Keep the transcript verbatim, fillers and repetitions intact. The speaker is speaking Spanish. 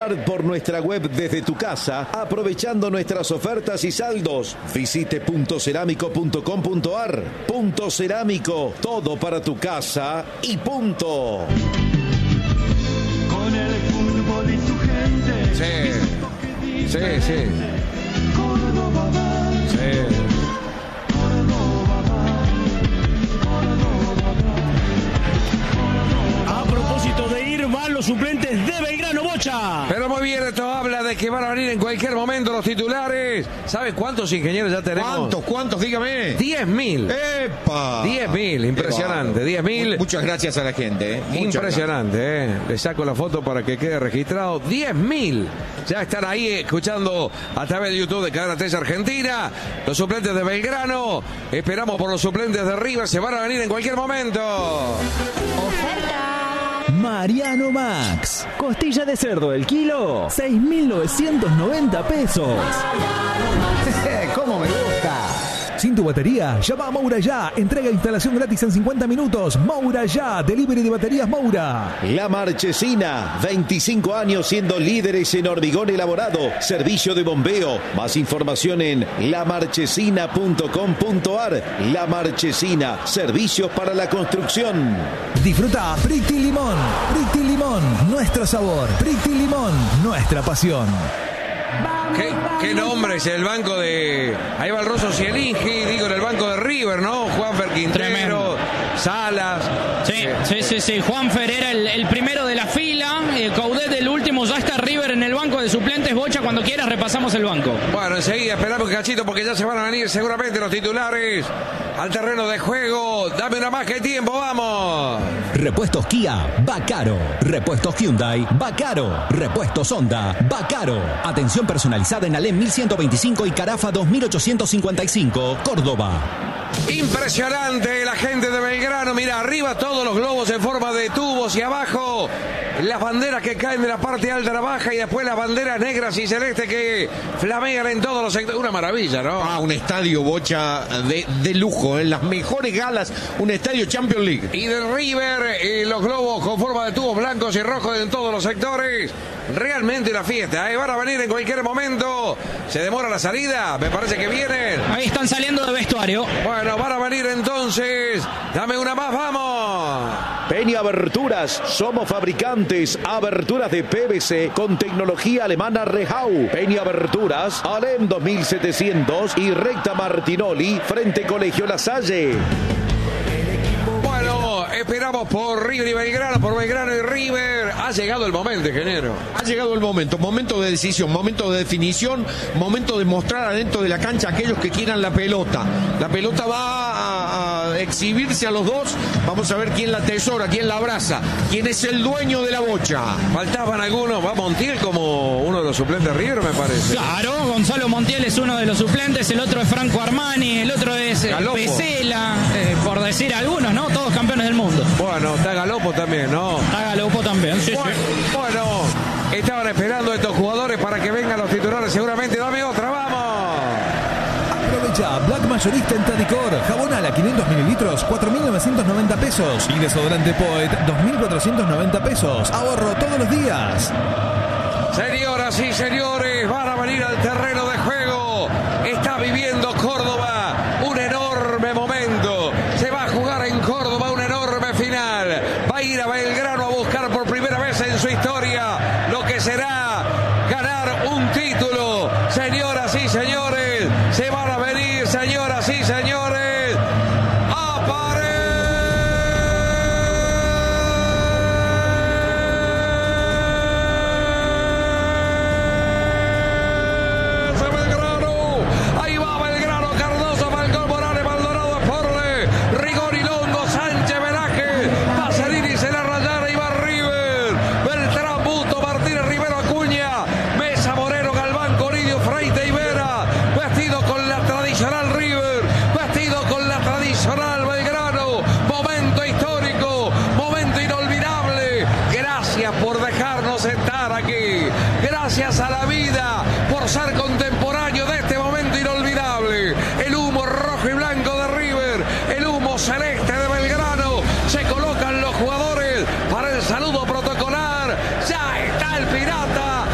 Por nuestra web desde tu casa, aprovechando nuestras ofertas y saldos. Visite punto cerámico punto com punto ar. Punto Cerámico, todo para tu casa y punto. Con el fútbol y su gente. Sí, sí, sí. Córdoba va. Sí. Córdoba va. Córdoba va. A propósito de ir, van los suplentes de Belgrano, Bocha. Pero muy bien, esto habla de que van a venir en cualquier momento los titulares. ¿Sabes cuántos ingenieros ya tenemos? ¿Cuántos? ¿Cuántos? Dígame. diez mil. ¡Epa! diez mil, impresionante, diez mil. Muchas gracias a la gente. ¿eh? Impresionante, ¿eh? Le saco la foto para que quede registrado. diez mil. Ya están ahí escuchando a través de YouTube de Cadena tres Argentina. Los suplentes de Belgrano. Esperamos por los suplentes de River. Se van a venir en cualquier momento. Oferta. Mariano Max. Costilla de cerdo el kilo, seis mil novecientos noventa pesos. ¿Cómo me gusta? Sin tu batería, llama a Moura Ya. Entrega e instalación gratis en cincuenta minutos. Moura Ya, delivery de baterías Moura. La Marchesina, veinticinco años siendo líderes en hormigón elaborado, servicio de bombeo. Más información en la marchesina punto com punto ar. La Marchesina, servicios para la construcción. Disfruta Pretty Limón. Pretty Limón, nuestro sabor. Pretty Limón, nuestra pasión. ¿Qué, qué nombre es el banco de... Ahí va el Rosso Cielinski, digo, en el banco de River, ¿no? Juanfer Quintero, Tremendo. Salas. Sí, eh, sí, sí, sí. Juanfer era el, el primero de la fila, eh, Coudet el último, ya está River en el banco de suplentes. Bocha, cuando quieras repasamos el banco. Bueno, enseguida esperamos un cachito porque ya se van a venir seguramente los titulares al terreno de juego. Dame una más que tiempo, vamos. Repuestos Kia, Bacaro. Repuestos Hyundai, Bacaro. Repuestos Honda, Bacaro. Atención personalizada en Alem mil ciento veinticinco y Carafa dos mil ochocientos cincuenta y cinco, Córdoba. Impresionante la gente de Belgrano. Mira, arriba todos los globos en forma de tubos y abajo las banderas que caen de la parte alta a la baja y después las banderas negras y celestes que flamean en todos los sectores. Una maravilla, ¿no? Ah, un estadio, Bocha, de, de lujo, en ¿eh? Las mejores galas, un estadio Champions League. Y del River, eh, los globos con forma de tubos blancos y rojos en todos los sectores. Realmente una fiesta, ¿eh? Van a venir en cualquier momento. ¿Se demora la salida? Me parece que vienen. Ahí están saliendo de vestuario. Bueno, van a venir entonces. Dame una más, vamos. Peña Aberturas, somos fabricantes, aberturas de P V C con tecnología alemana Rehau. Peña Aberturas, Alem dos mil setecientos y Recta Martinoli, frente Colegio La Salle. Bueno, esperamos por River y Belgrano, por Belgrano y River. Ha llegado el momento, ingeniero. Ha llegado el momento, momento de decisión, momento de definición, momento de mostrar adentro de la cancha a aquellos que quieran la pelota. La pelota va a, a exhibirse a los dos. Vamos a ver quién la atesora, quién la abraza, quién es el dueño de la bocha. Faltaban algunos. Va Montiel como uno de los suplentes de River, me parece. Claro, Gonzalo Montiel es uno de los suplentes, el otro es Franco Armani, el otro es eh, Galopo. Pesela, eh, por decir algunos, ¿no? Todos campeones del mundo. Bueno, está Galopo también, ¿no? Está Galopo también, sí, Bueno, sí. bueno, estaban esperando a estos jugadores para que vengan los titulares. Seguramente, dame otra, vamos. Aprovecha Black Mayorista en Tadicor. Jabón a la quinientos mililitros, cuatro mil novecientos noventa pesos. Y desodorante Poet, dos mil cuatrocientos noventa pesos. Ahorro todos los días. Señoras y señores, van a venir al terreno de juego. Está viviendo Córdoba un enorme momento. Se va a jugar en Córdoba un enorme final. Va a ir a Belgrano a buscar por primera vez en su historia lo que será ganar un título. Señoras y señores, se van a venir, señoras y señores. Gracias a la vida por ser contemporáneo.